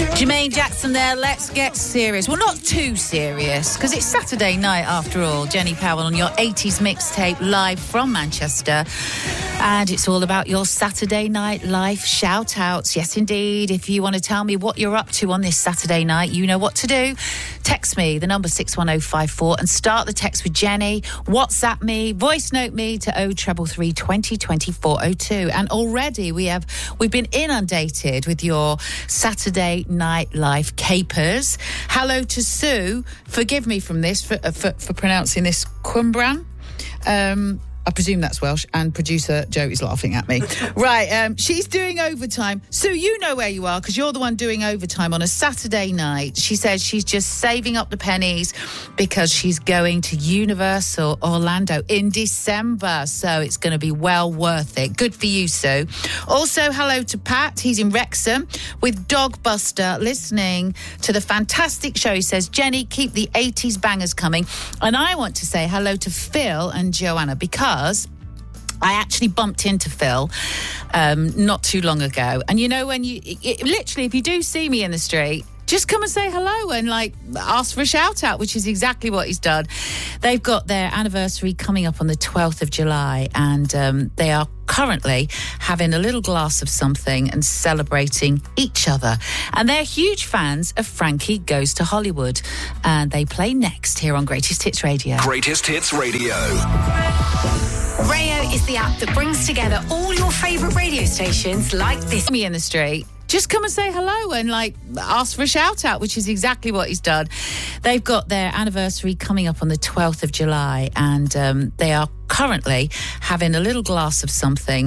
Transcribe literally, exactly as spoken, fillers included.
Jermaine Jackson there, let's get serious. Well, not too serious, because it's Saturday night after all. Jenny Powell on your eighties mixtape live from Manchester. And it's all about your Saturday night life shout-outs. Yes, indeed. If you want to tell me what you're up to on this Saturday night, you know what to do. Text me, the number six one oh five four, and start the text with Jenny. WhatsApp me, voice note me to oh three three, twenty, twenty-four oh two. And already we have, we've been inundated with your Saturday night life capers. Hello to Sue. Forgive me from this for, for, for pronouncing this Cumbran. Um... I presume that's Welsh, and producer Joe is laughing at me. Right, um, she's doing overtime. Sue, you know where you are, because you're the one doing overtime on a Saturday night. She says she's just saving up the pennies because she's going to Universal Orlando in December, so it's going to be well worth it. Good for you, Sue. Also, hello to Pat. He's in Wrexham with Dogbuster, listening to the fantastic show. He says, Jenny, keep the eighties bangers coming. And I want to say hello to Phil and Joanna, because Because I actually bumped into Phil um, not too long ago. And you know, when you, it, literally, if you do see me in the street, just come and say hello and like ask for a shout out, which is exactly what he's done. They've got their anniversary coming up on the twelfth of July, and um, they are currently having a little glass of something and celebrating each other. And they're huge fans of Frankie Goes to Hollywood. And they play next here on Greatest Hits Radio. Greatest Hits Radio. Rayo is the app that brings together all your favourite radio stations like this. Me in the street. Just come and say hello and like ask for a shout out, which is exactly what he's done. They've got their anniversary coming up on the twelfth of July, and um, they are currently having a little glass of something